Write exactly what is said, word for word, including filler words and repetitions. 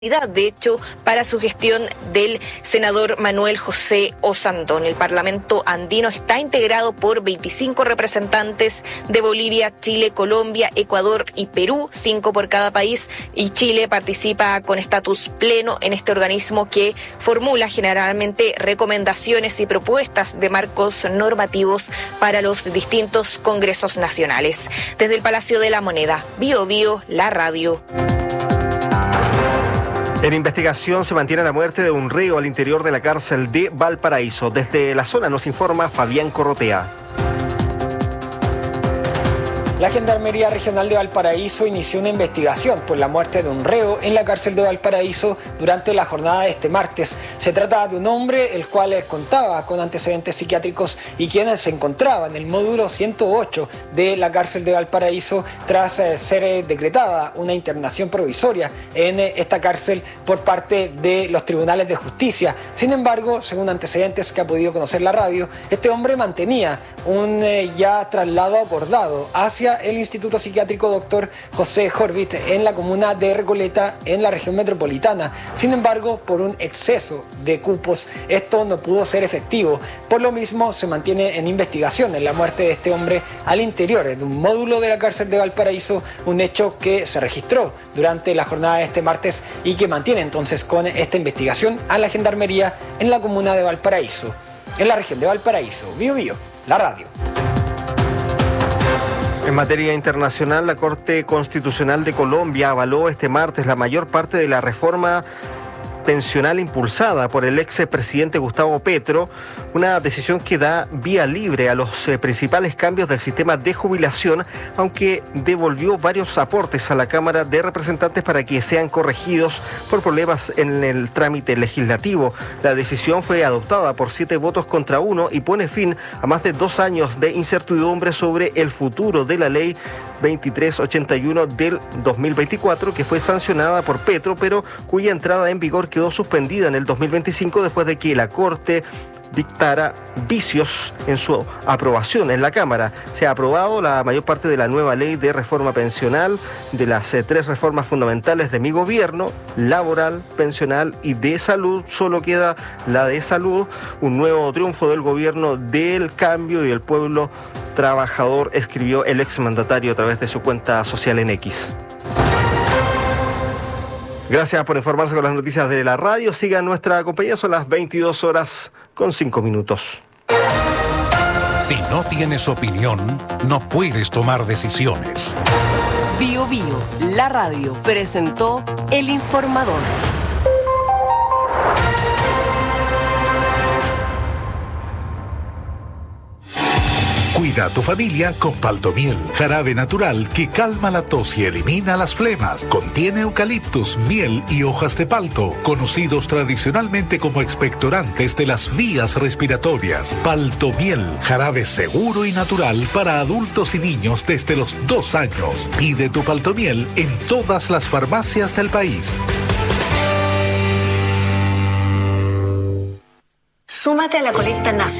De hecho, para su gestión del senador Manuel José Osandón. El Parlamento andino está integrado por veinticinco representantes de Bolivia, Chile, Colombia, Ecuador y Perú, cinco por cada país, y Chile participa con estatus pleno en este organismo que formula generalmente recomendaciones y propuestas de marcos normativos para los distintos congresos nacionales. Desde el Palacio de la Moneda, Bio Bio, la radio. En investigación se mantiene la muerte de un reo al interior de la cárcel de Valparaíso. Desde la zona nos informa Fabián Corrotea. La Gendarmería Regional de Valparaíso inició una investigación por la muerte de un reo en la cárcel de Valparaíso durante la jornada de este martes. Se trata de un hombre el cual contaba con antecedentes psiquiátricos y quien se encontraba en el módulo ciento ocho de la cárcel de Valparaíso tras ser decretada una internación provisoria en esta cárcel por parte de los tribunales de justicia. Sin embargo, según antecedentes que ha podido conocer la radio, este hombre mantenía un ya traslado acordado hacia el Instituto Psiquiátrico Doctor José Jorvit en la comuna de Recoleta, en la región metropolitana. Sin embargo, por un exceso de cupos, esto no pudo ser efectivo. Por lo mismo, se mantiene en investigación en la muerte de este hombre al interior de un módulo de la cárcel de Valparaíso, un hecho que se registró durante la jornada de este martes y que mantiene entonces con esta investigación a la Gendarmería en la comuna de Valparaíso, en la región de Valparaíso. Bio Bio, la radio. En materia internacional, la Corte Constitucional de Colombia avaló este martes la mayor parte de la reforma pensional impulsada por el ex presidente Gustavo Petro, una decisión que da vía libre a los eh, principales cambios del sistema de jubilación, aunque devolvió varios aportes a la Cámara de Representantes para que sean corregidos por problemas en el trámite legislativo. La decisión fue adoptada por siete votos contra uno y pone fin a más de dos años de incertidumbre sobre el futuro de la ley veintitrés ochenta y uno del dos mil veinticuatro, que fue sancionada por Petro, pero cuya entrada en vigor quedó suspendida en el dos mil veinticinco después de que la Corte dictara vicios en su aprobación en la Cámara. Se ha aprobado la mayor parte de la nueva ley de reforma pensional, de las eh, tres reformas fundamentales de mi gobierno: laboral, pensional y de salud. Solo queda la de salud, un nuevo triunfo del gobierno del cambio y del pueblo trabajador, escribió el exmandatario a través de su cuenta social en X. Gracias por informarse con las noticias de la radio. Sigan nuestra compañía, son las veintidós horas con cinco minutos. Si no tienes opinión, no puedes tomar decisiones. Bio Bio, la radio, presentó El Informador. Cuida a tu familia con Paltomiel, jarabe natural que calma la tos y elimina las flemas. Contiene eucaliptus, miel y hojas de palto, conocidos tradicionalmente como expectorantes de las vías respiratorias. Paltomiel, jarabe seguro y natural para adultos y niños desde los dos años. Pide tu Paltomiel en todas las farmacias del país. Súmate a la colecta nacional.